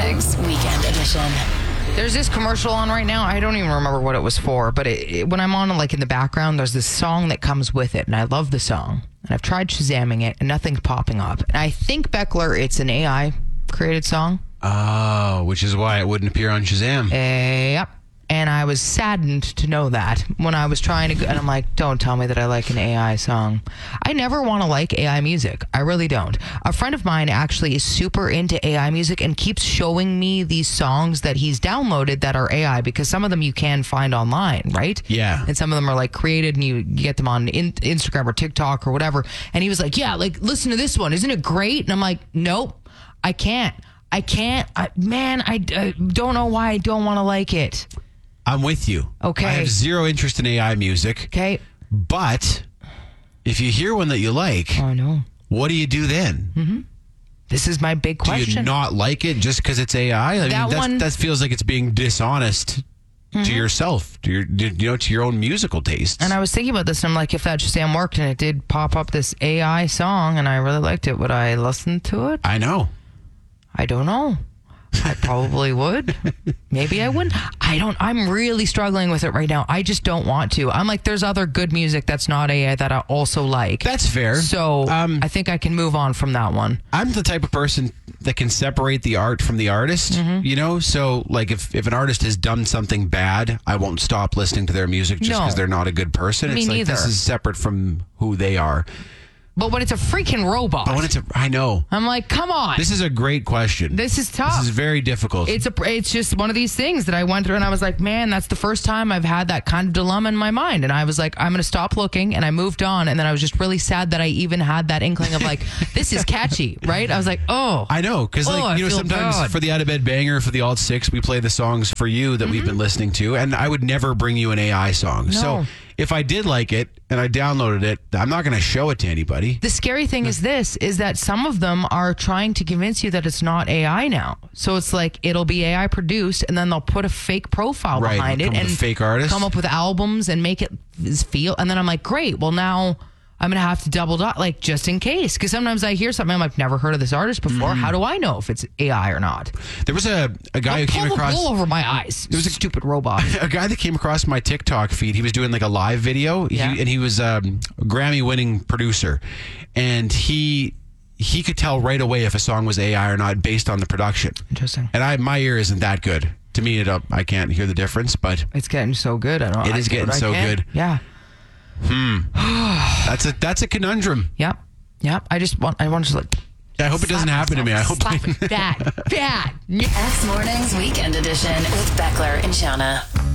Mornings Weekend Edition. There's this commercial on right now. I don't even remember what it was for, but when I'm on like in the background, there's this song that comes with it, and I love the song. And I've tried Shazamming it, and nothing's popping up. And I think, Beckler, it's an AI created song. Oh, which is why it wouldn't appear on Shazam. Yep. And I was saddened to know that when I was trying to go, and I'm like, don't tell me that I like an AI song. I never want to like AI music. I really don't. A friend of mine actually is super into AI music and keeps showing me these songs that he's downloaded that are AI, because some of them you can find online, right? Yeah. And some of them are like created and you get them on Instagram or TikTok or whatever. And he was like, yeah, like listen to this one. Isn't it great? And I'm like, nope, I can't. I don't know why I don't want to like it. I'm with you. Okay. I have zero interest in AI music. Okay. But if you hear one that you like, Oh, no. what do you do then? Mm-hmm. This is my big question. Do you not like it just because it's AI? That feels like it's being dishonest to yourself, to your own musical taste. And I was thinking about this, and I'm like, if that Shazam worked and it did pop up this AI song and I really liked it, would I listen to it? I know. I don't know. I probably would. Maybe I wouldn't. I'm really struggling with it right now. I just don't want to. I'm like, there's other good music that's not AI that I also like. That's fair. So I think I can move on from that one. I'm the type of person that can separate the art from the artist, So like if an artist has done something bad, I won't stop listening to their music just because they're not a good person. Me it's like neither. This is separate from who they are. But when it's a freaking robot, I know. I'm like, come on. This is a great question. This is tough. This is very difficult. It's just one of these things that I went through, and I was like, man, that's the first time I've had that kind of dilemma in my mind. And I was like, I'm going to stop looking, and I moved on. And then I was just really sad that I even had that inkling of like, this is catchy, right? I was like, oh. I know, because sometimes for the Out of Bed Banger, for the Alt 6, we play the songs for you that we've been listening to, and I would never bring you an AI song. No. So if I did like it and I downloaded it, I'm not going to show it to anybody. The scary thing is that some of them are trying to convince you that it's not AI now. So it's like, it'll be AI produced, and then they'll put a fake profile behind it and fake artist, come up with albums and make it feel. And then I'm like, great. Well, now I'm going to have to double dot, like, just in case. Because sometimes I hear something, I'm like, never heard of this artist before. How do I know if it's AI or not? There was a guy who came across... Pull over my eyes. It was a stupid robot. A guy that came across my TikTok feed. He was doing like a live video. Yeah. He was a Grammy-winning producer. And he could tell right away if a song was AI or not based on the production. Interesting. And my ear isn't that good. To me, I can't hear the difference, but... It's getting so good. It is getting so good. Yeah. That's a conundrum. Yep. I want to like. I hope it doesn't happen to me. I hope bad. X Mornings Weekend Edition with Beckler and Shauna.